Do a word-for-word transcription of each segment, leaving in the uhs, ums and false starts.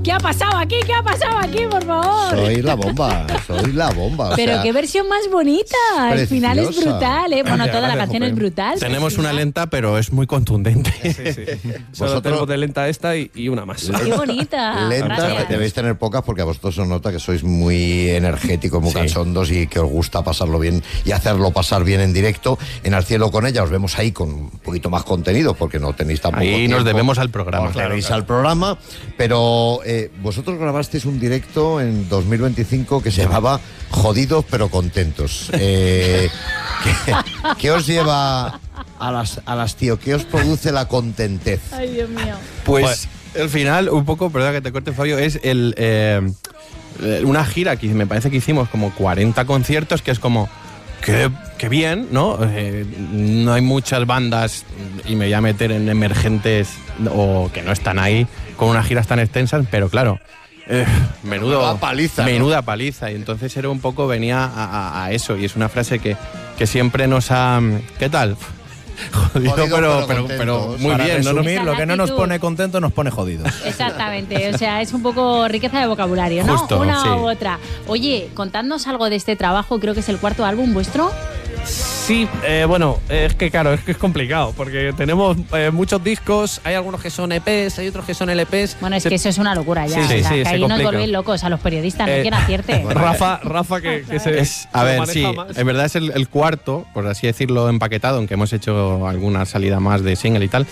¿Qué ha pasado aquí? ¿Qué ha pasado aquí, por favor? Soy la bomba, soy la bomba. O Pero sea, qué versión más bonita. El final es brutal, ¿eh? Bueno, toda la canción es brutal. Tenemos una lenta, pero es muy contundente. Sí, sí. Solo tenemos de lenta esta y, y una más. Qué bonita. Lenta, Gracias. debéis tener pocas porque a vosotros os nota que sois muy energéticos, muy sí. cachondos y que os gusta pasarlo bien y hacerlo pasar bien en directo. En Al Cielo con Ella os vemos ahí con un poquito más contenido porque no tenéis tampoco Ahí tiempo. nos debemos al programa. Os debéis al programa, pero eh, vosotros grabasteis un directo en dos mil veinticinco que se llamaba Jodidos pero contentos. Eh, ¿qué, ¿Qué os lleva a las, a las tío? ¿Qué os produce la contentez? Ay, Dios mío. Pues, pues el final, un poco, perdón que te corte, Fabio, es el eh, una gira que me parece que hicimos como cuarenta conciertos, que es como Qué, qué bien, ¿no? Eh, no hay muchas bandas, y me voy a meter en emergentes o que no están ahí con unas giras tan extensas, pero claro, eh, menudo, menuda paliza. Menuda ¿no? paliza. Y entonces era un poco, venía a, a, a eso, y es una frase que, que siempre nos ha... ¿Qué tal? Jodido, jodido pero, pero, pero, pero muy Para bien. resumir, ¿no? lo que no nos pone contentos nos pone jodidos. Exactamente, o sea, es un poco riqueza de vocabulario, ¿no? Justo, Una sí. u otra. Oye, contadnos algo de este trabajo, creo que es el cuarto álbum vuestro. Sí, eh, bueno, es que claro, es que es complicado, porque tenemos eh, muchos discos, hay algunos que son E Pes, hay otros que son L Pes. Bueno, es se... que eso es una locura ya, Sí, sí, o sea, sí, que se ahí nos complica. volvéis locos a los periodistas, no Eh, hay quien acierte. Bueno, Rafa, Rafa que, que se, Es, a se ver, maneja sí, más. en verdad es el, el cuarto, por así decirlo, empaquetado, aunque hemos hecho alguna salida más de single y tal.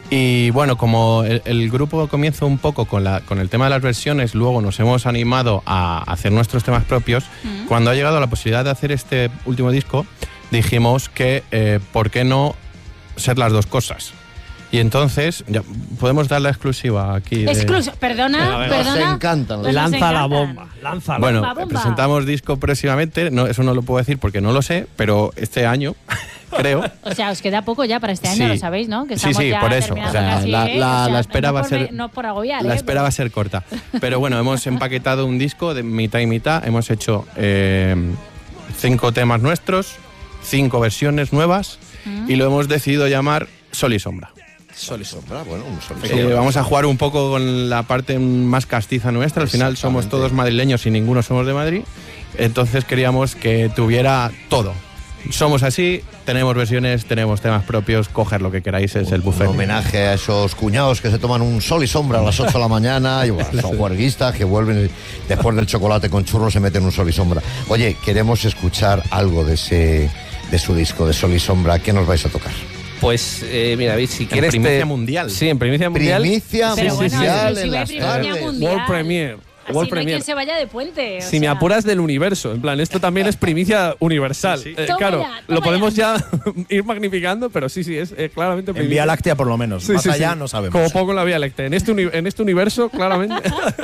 Y bueno, como el, el grupo comienza un poco con, la, con el tema de las versiones, luego nos hemos animado a hacer nuestros temas propios. Mm. Cuando ha llegado la posibilidad de hacer este último disco, dijimos que, eh, ¿por qué no ser las dos cosas? Y entonces, ya, podemos dar la exclusiva aquí. De... Exclusiva, perdona, Nos perdona. encantan. Pues Lanza nos la encantan. bomba, lanza la Bueno, bomba, bomba. presentamos disco próximamente, no, eso no lo puedo decir porque no lo sé, pero este año, creo. O sea, os queda poco ya para este año, Sí. lo sabéis, ¿no? Que Sí, estamos sí, ya por eso. terminando O sea, casi, la- ¿eh? la- O sea, la espera no va a por ser- me- No por agobiar, La ¿eh? espera va a ser corta. Pero bueno, hemos empaquetado un disco de mitad y mitad, hemos hecho eh, cinco temas nuestros, cinco versiones nuevas, Mm. y lo hemos decidido llamar Sol y Sombra. Sol y sombra, bueno, un sol y Eh, sombra. vamos a jugar un poco con la parte más castiza nuestra. Al final somos Exactamente. todos madrileños y ninguno somos de Madrid. Entonces queríamos que tuviera todo. Somos así, tenemos versiones, tenemos temas propios, coger lo que queráis, es el buffet. Un homenaje a esos cuñados que se toman un sol y sombra a las ocho de la mañana y bueno, son juerguistas que vuelven y después del chocolate con churros se meten un sol y sombra. Oye, queremos escuchar algo de ese de su disco de Sol y Sombra. ¿Qué nos vais a tocar? Pues eh, mira, David, si quieres primicia te- mundial. Sí, en primicia mundial. Primicia Pero bueno, mundial en exclusiva las y primicia tardes. mundial. World Premiere. Así World no hay Premiere. quien se vaya de puente. o Si me sea. apuras del universo, en plan, esto también es primicia universal. Sí, sí. Eh, Toma claro, ya, toma lo podemos ya ir magnificando, pero sí, sí, es eh, claramente En primicia. Vía Láctea por lo menos. Sí, Más sí, allá sí. no sabemos. Como poco en la Vía Láctea. En este, uni- en este universo, claramente.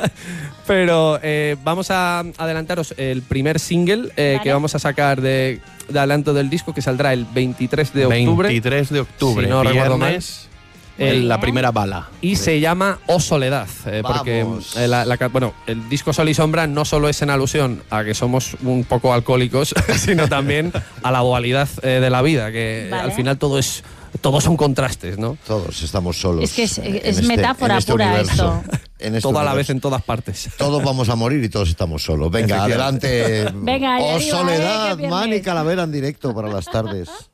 Pero eh, vamos a adelantaros el primer single eh, Vale. que vamos a sacar de, de adelanto del disco, que saldrá el veintitrés de octubre. veintitrés de octubre, Si no recuerdo mal. viernes, El- en la bien. primera bala. Y se llama O Soledad, eh, porque Vamos. eh, la- la ca- bueno, el disco Sol y Sombra no solo es en alusión a que somos un poco alcohólicos, sino también a la dualidad eh, de la vida, que Vale. al final todo es todos son contrastes, ¿no? Todos estamos solos. Es que es- en es metáfora en este pura universo. esto. En este Todo a la universo. vez en todas partes. Todos vamos a morir y todos estamos solos. Venga, Efectivamente. adelante. Venga, ahí Oh, arriba, Soledad, eh, que Mani viernes. Calavera en directo para las tardes.